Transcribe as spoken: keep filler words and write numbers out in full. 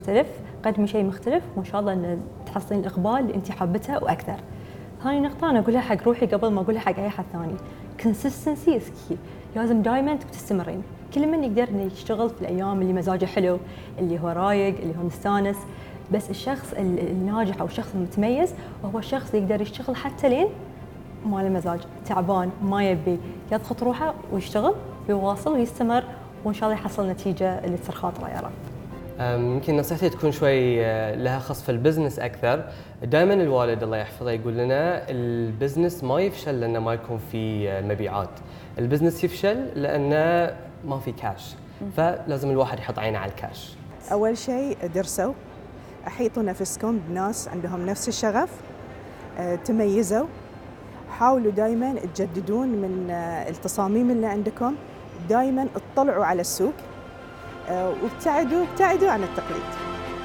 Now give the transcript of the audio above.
مختلف، قدمي شيء مختلف وإن شاء الله إن تحصلين الإقبال اللي أنت حابته وأكثر. هاي نقطة أنا أقولها حق روحي قبل ما أقولها حق أي حد ثاني. consistency is key. لازم دائما تستمرين. كل من يقدر إنه يشتغل في الأيام اللي مزاجه حلو، اللي هو رايق، اللي هو مستانس. بس الشخص الناجح أو الشخص المتميز وهو الشخص اللي يقدر يشتغل حتى لين ما له مزاج، تعبان، ما يبي، يضغط روحه ويشتغل ويواصل ويستمر وإن شاء الله يحصل نتيجة اللي تصير خاطره يا رب. يمكن نصيحتي تكون شوي لها خص في البزنس أكثر. دائما الوالد الله يحفظه يقول لنا البزنس ما يفشل لأنه ما يكون في مبيعات، البزنس يفشل لأنه ما في كاش، فلازم الواحد يحط عينه على الكاش. أول شيء درسوا، أحيطوا نفسكم بناس عندهم نفس الشغف، تميزوا، حاولوا دائما تجددون من التصاميم اللي عندكم، دائما اطلعوا على السوق وابتعدوا ابتعدوا عن التقليد.